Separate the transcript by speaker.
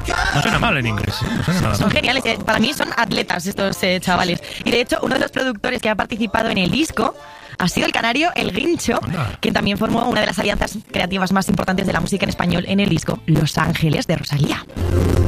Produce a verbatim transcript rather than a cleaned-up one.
Speaker 1: No suena mal en inglés, ¿eh? No suena nada
Speaker 2: Son
Speaker 1: mal.
Speaker 2: geniales, eh, para mí son atletas estos eh, chavales. Y de hecho, uno de los productores que ha participado en el disco ha sido el canario El Guincho,
Speaker 1: Anda.
Speaker 2: que también formó una de las alianzas creativas más importantes de la música en español en el disco Los Ángeles de Rosalía.